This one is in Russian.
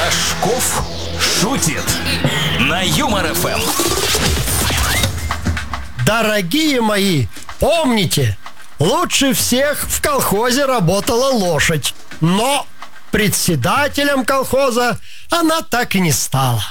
Рожков шутит на Юмор ФМ. Дорогие мои, помните, лучше всех в колхозе работала лошадь, но председателем колхоза она так и не стала.